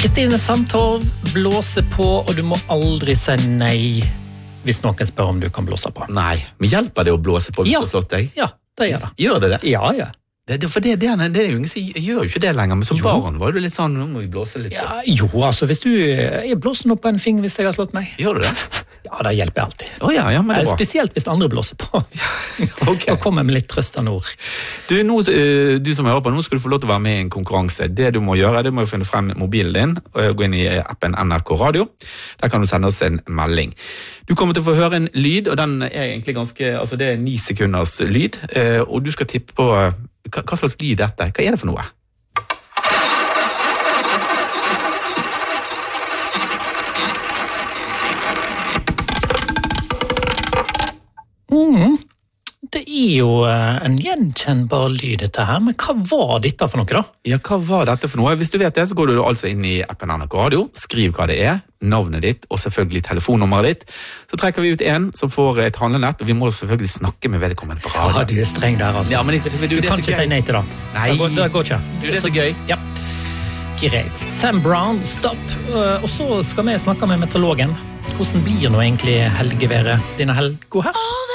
Kristine Sandtorv blåser på, og du må aldri si nei hvis noen spør om du kan blåse på. Nei, men hjelper det å blåse på hvis du har slått deg? Ja, det gjør det. Gjør det det? Ja. For det er jo ingen som gjør jo ikke det lenger, men som barn var du litt sånn, nå må vi blåse litt. Ja, jo, altså, hvis du jeg blåser nå på en finger hvis jeg har slått meg. Gjør du det? Ja, det hjelper alltid. Ja, men det er bra. Spesielt hvis andre blåser på. Ok. Da kommer jeg med litt trøstende ord. Du som hører på, nå skal du få lov til å være med i en konkurranse. Det du må gjøre, det må finne frem mobilen din, og gå inn i appen NRK Radio. Der kan du sende oss en melding. Du kommer til å få høre en lyd, og den er egentlig altså det er 9 sekunders lyd, og du skal tippe på hva slags lyd dette er. Hva er det for noe? Det er jo en gjenkjennbar lyd dette her, men hva var dette for noe da? Ja, hva var dette for noe? Hvis du vet det, så går du altså inn i appen NRK Radio, skriv hva det er, navnet ditt og selvfølgelig telefonnummeret ditt. Så trekker vi ut en som får et handlenett, og vi må selvfølgelig snakke med vedkommende på radio. Ja, du er streng der, altså. Ja, men du kan ikke si nei til det. Nei. Det går ikke. Det er så gøy. Ja. Greit. Sam Brown, stopp. Og så skal vi snakke med meteorologen. Hvordan blir nå egentlig helgeværet denne helga her?